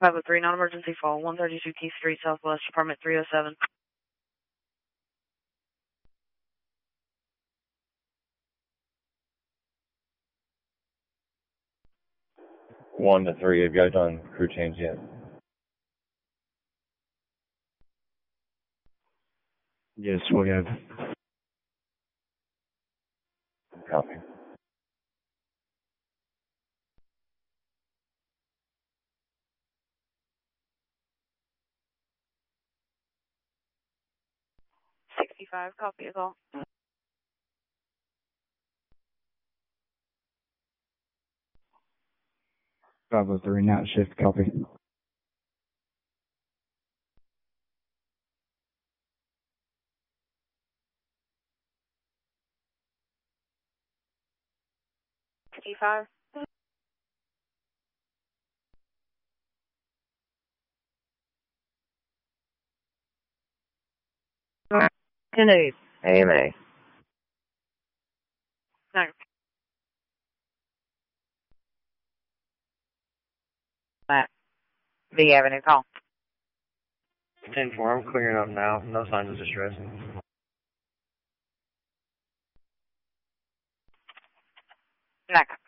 503, non-emergency fall, 132 Keith Street, Southwest, apartment 307. One to three. Have you guys done crew change yet? Yes, we have. Copy. Copy as all. 503, night shift, copy. T5. Kennedy, AMA. No. V Avenue, call. 10-4, I'm clearing up now. No signs of distress. NACA.